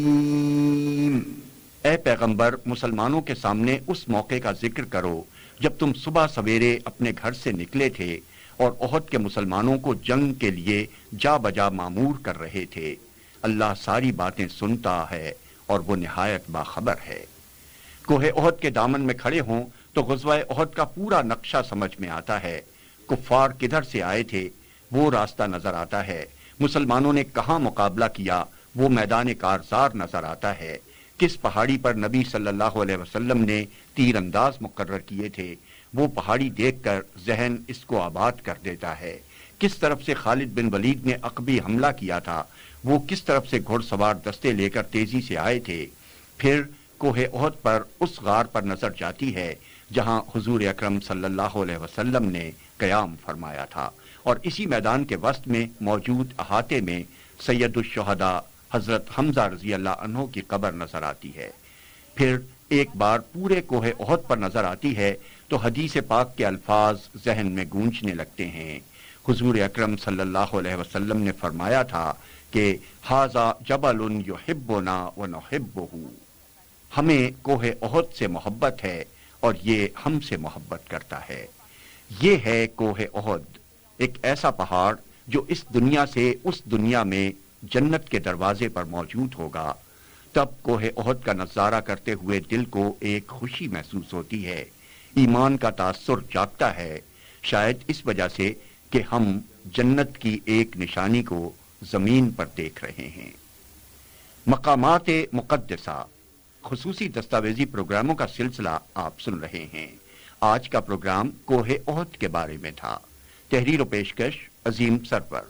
اے پیغمبر، مسلمانوں کے سامنے اس موقع کا ذکر کرو جب تم صبح سویرے اپنے گھر سے نکلے تھے اور احد کے مسلمانوں کو جنگ کے لیے جا بجا مامور کر رہے تھے۔ اللہ ساری باتیں سنتا ہے اور وہ نہایت باخبر ہے۔ کوہ احد کے دامن میں کھڑے ہوں تو غزوہ احد کا پورا نقشہ سمجھ میں آتا ہے۔ کفار کدھر سے آئے تھے وہ راستہ نظر آتا ہے، مسلمانوں نے کہاں مقابلہ کیا وہ میدان کارزار نظر آتا ہے، کس پہاڑی پر نبی صلی اللہ علیہ وسلم نے تیر انداز مقرر کیے تھے وہ پہاڑی دیکھ کر ذہن اس کو آباد کر دیتا ہے، کس طرف سے خالد بن ولید نے عقبی حملہ کیا تھا، وہ کس طرف سے گھڑ سوار دستے لے کر تیزی سے آئے تھے۔ پھر کوہ احد پر اس غار پر نظر جاتی ہے جہاں حضور اکرم صلی اللہ علیہ وسلم نے قیام فرمایا تھا، اور اسی میدان کے وسط میں موجود احاطے میں سید الشہداء حضرت حمزہ رضی اللہ عنہ کی قبر نظر آتی ہے۔ پھر ایک بار پورے کوہ احد پر نظر آتی ہے تو حدیث پاک کے الفاظ ذہن میں گونجنے لگتے ہیں۔ حضور اکرم صلی اللہ علیہ وسلم نے فرمایا تھا کہ ھذا جبل یحبنا ونحبہ، ہمیں کوہ احد سے محبت ہے اور یہ ہم سے محبت کرتا ہے۔ یہ ہے کوہ احد، ایک ایسا پہاڑ جو اس دنیا سے اس دنیا میں جنت کے دروازے پر موجود ہوگا۔ تب کوہ احد کا نظارہ کرتے ہوئے دل کو ایک خوشی محسوس ہوتی ہے، ایمان کا تاثر جاگتا ہے، شاید اس وجہ سے کہ ہم جنت کی ایک نشانی کو زمین پر دیکھ رہے ہیں۔ مقامات مقدسہ خصوصی دستاویزی پروگراموں کا سلسلہ آپ سن رہے ہیں۔ آج کا پروگرام کوہ احد کے بارے میں تھا۔ تحریر و پیشکش عظیم سرور۔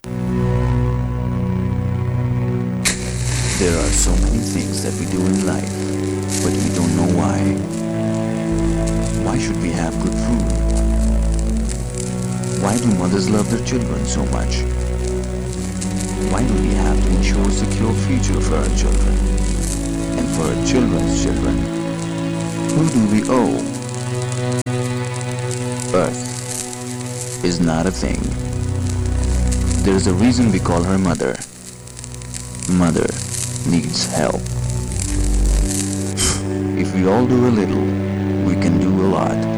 There are so many things that we do in life, but we don't know why. Why should we have good food? Why do mothers love their children so much? Why do we have to ensure a secure future for our children? And for our children's children? Who do we owe? Earth is not a thing. There is a reason we call her mother. Mother needs help. If we all do a little, we can do a lot.